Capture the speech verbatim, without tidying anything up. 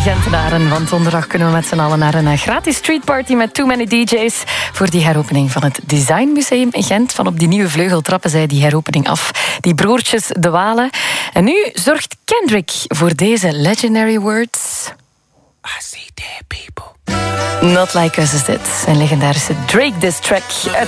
Gentenaren. Want donderdag kunnen we met z'n allen naar een gratis streetparty met Too Many D J's voor die heropening van het Design Museum in Gent. Van op die nieuwe vleugel trappen zij die heropening af. Die broertjes De Walen. En nu zorgt Kendrick voor deze legendary words. I see dead people. Not Like Us is dit. Een legendarische Drake diss track uit